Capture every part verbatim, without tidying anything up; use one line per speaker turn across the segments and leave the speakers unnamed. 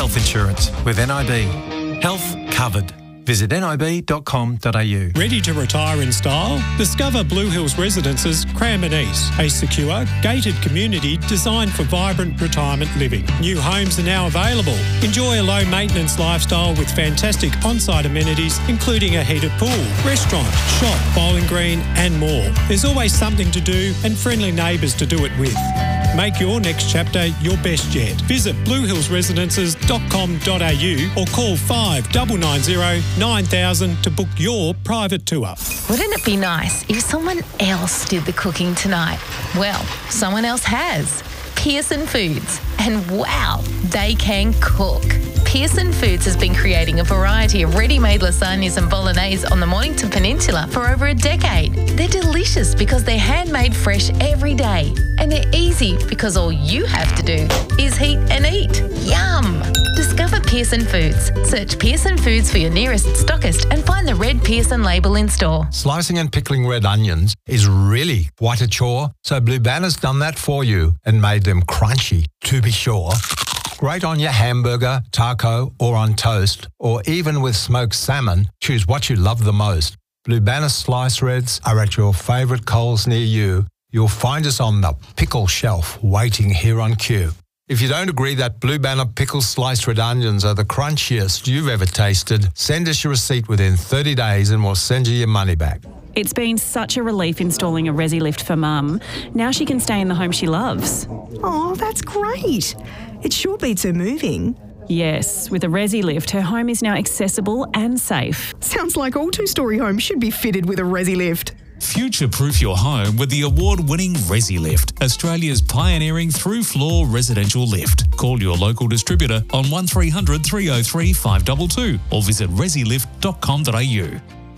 health insurance with N I B. Health covered. Visit nib dot com dot a u.
Ready to retire in style? Discover Blue Hills Residences Cranbourne East, a secure, gated community designed for vibrant retirement living. New homes are now available. Enjoy a low-maintenance lifestyle with fantastic on-site amenities, including a heated pool, restaurant, shop, bowling green and more. There's always something to do and friendly neighbours to do it with. Make your next chapter your best yet. Visit blue hills residences dot com dot a u or call five nine nine zero nine thousand to book your private tour.
Wouldn't it be nice if someone else did the cooking tonight? Well, someone else has. Pearson Foods. And wow, they can cook. Pearson Foods has been creating a variety of ready-made lasagnas and bolognese on the Mornington Peninsula for over a decade. They're delicious because they're handmade fresh every day. And they're easy because all you have to do is heat and eat. Yum! Discover Pearson Foods. Search Pearson Foods for your nearest stockist and find the red Pearson label in store.
Slicing and pickling red onions is really quite a chore, so Blue Banner's done that for you and made them crunchy, to be sure. Great on your hamburger, taco or on toast, or even with smoked salmon. Choose what you love the most. Blue Banner slice reds are at your favourite Coles near you. You'll find us on the pickle shelf waiting here on cue. If you don't agree that Blue Banner pickle sliced red onions are the crunchiest you've ever tasted, send us your receipt within thirty days and we'll send you your money back.
It's been such a relief installing a Resi lift for Mum. Now she can stay in the home she loves.
Oh, that's great. It sure beats her moving.
Yes, with a Resi lift, her home is now accessible and safe.
Sounds like all two-storey homes should be fitted with a Resi lift.
Future-proof your home with the award-winning Resi Lift, Australia's pioneering through-floor residential lift. Call your local distributor on one three hundred three oh three five two two or visit resi lift dot com dot a u.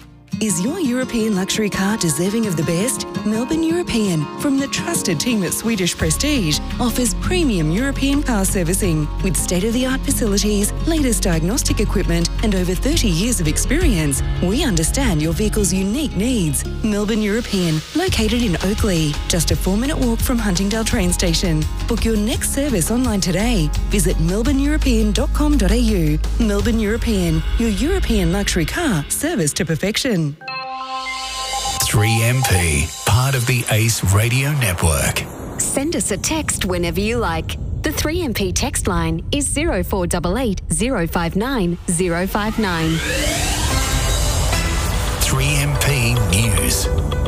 Is your European luxury car deserving of the best? Melbourne European, from the trusted team at Swedish Prestige, offers premium European car servicing with state-of-the-art facilities, latest diagnostic equipment and over thirty years of experience. We understand your vehicle's unique needs. Melbourne European, located in Oakley, just a four-minute walk from Huntingdale train station. Book your next service online today. Visit melbourne european dot com dot a u. Melbourne European, your European luxury car serviced to perfection.
three M P, part of the Ace Radio Network.
Send us a text whenever you like. The three M P text line is zero four eight eight, zero five nine, zero five nine.
three M P News.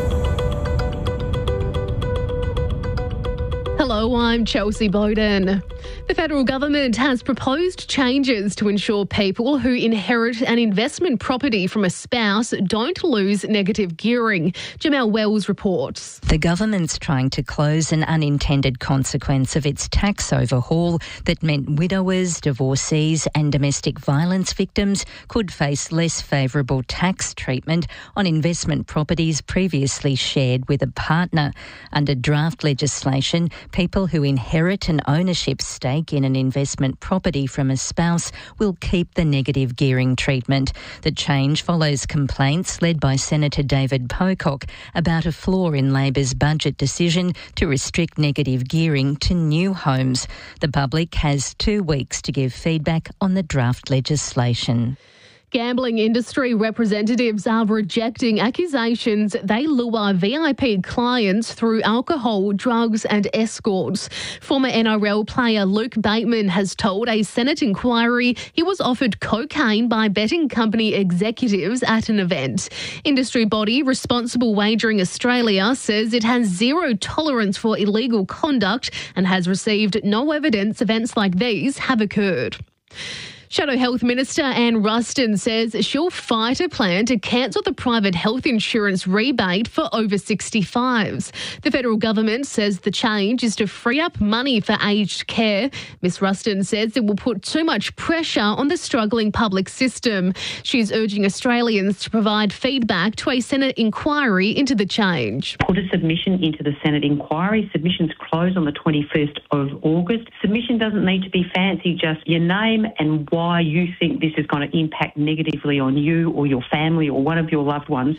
Hello, I'm Chelsea Bowden. The federal government has proposed changes to ensure people who inherit an investment property from a spouse don't lose negative gearing. Jamel Wells reports.
The government's trying to close an unintended consequence of its tax overhaul that meant widowers, divorcees and domestic violence victims could face less favourable tax treatment on investment properties previously shared with a partner. Under draft legislation, people who inherit an ownership stake in an investment property from a spouse will keep the negative gearing treatment. The change follows complaints led by Senator David Pocock about a flaw in Labor's budget decision to restrict negative gearing to new homes. The public has two weeks to give feedback on the draft legislation.
Gambling industry representatives are rejecting accusations they lure V I P clients through alcohol, drugs and escorts. Former N R L player Luke Bateman has told a Senate inquiry he was offered cocaine by betting company executives at an event. Industry body Responsible Wagering Australia says it has zero tolerance for illegal conduct and has received no evidence events like these have occurred. Shadow Health Minister Anne Ruston says she'll fight a plan to cancel the private health insurance rebate for over sixty-fives. The federal government says the change is to free up money for aged care. Miss Ruston says it will put too much pressure on the struggling public system. She's urging Australians to provide feedback to a Senate inquiry into the change.
Put a submission into the Senate inquiry. Submissions close on the twenty-first of August. Submission doesn't need to be fancy, just your name and why you think this is going to impact negatively on you or your family or one of your loved ones.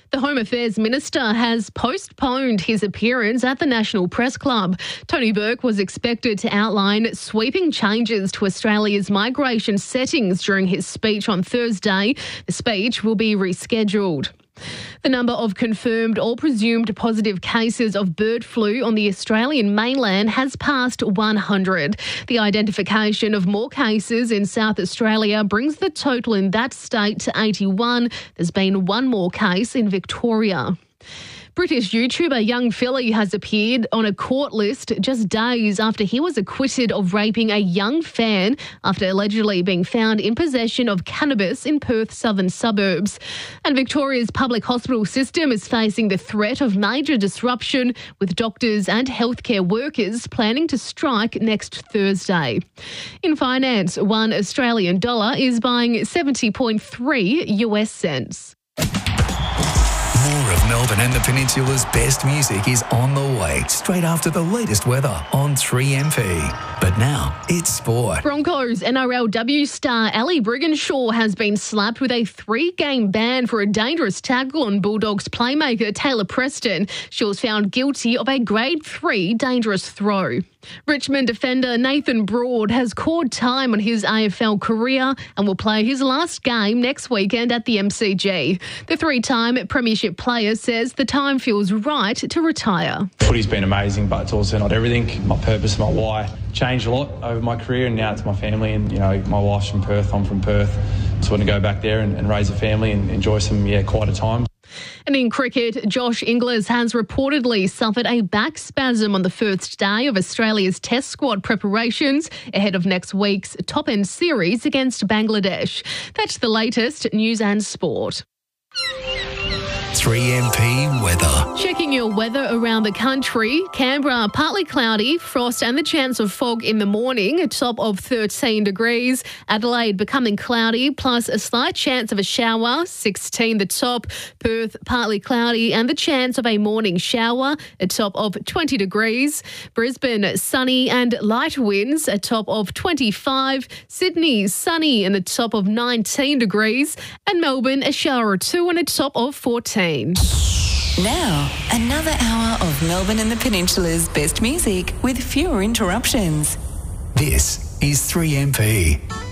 The Home Affairs Minister has postponed his appearance at the National Press Club. Tony Burke was expected to outline sweeping changes to Australia's migration settings during his speech on Thursday. The speech will be rescheduled. The number of confirmed or presumed positive cases of bird flu on the Australian mainland has passed one hundred. The identification of more cases in South Australia brings the total in that state to eighty-one. There's been one more case in Victoria. British YouTuber Young Philly has appeared on a court list just days after he was acquitted of raping a young fan after allegedly being found in possession of cannabis in Perth's southern suburbs. And Victoria's public hospital system is facing the threat of major disruption, with doctors and healthcare workers planning to strike next Thursday. In finance, one Australian dollar is buying seventy point three U S cents.
More of Melbourne and the Peninsula's best music is on the way, straight after the latest weather on three M P. But now, it's sport.
Broncos N R L W star Ali Brigginshaw has been slapped with a three-game ban for a dangerous tackle on Bulldogs playmaker Taylor Preston. She was found guilty of a grade three dangerous throw. Richmond defender Nathan Broad has called time on his A F L career and will play his last game next weekend at the M C G. The three-time premiership player says the time feels right to retire.
Footy's been amazing, but it's also not everything. My purpose, my why changed a lot over my career, and now it's my family. And, you know, my wife's from Perth, I'm from Perth. Just want to go back there and, and raise a family and enjoy some, yeah, quite a time.
And in cricket, Josh Inglis has reportedly suffered a back spasm on the first day of Australia's Test squad preparations ahead of next week's top-end series against Bangladesh. That's the latest news and sport.
three M P weather.
Checking your weather around the country. Canberra, partly cloudy, frost and the chance of fog in the morning, a top of thirteen degrees. Adelaide becoming cloudy, plus a slight chance of a shower, sixteen the top. Perth, partly cloudy and the chance of a morning shower, a top of twenty degrees. Brisbane, sunny and light winds, a top of twenty-five. Sydney, sunny and a top of nineteen degrees. And Melbourne, a shower or two and a top of fourteen.
Now, another hour of Melbourne and the Peninsula's best music with fewer interruptions.
This is three M P.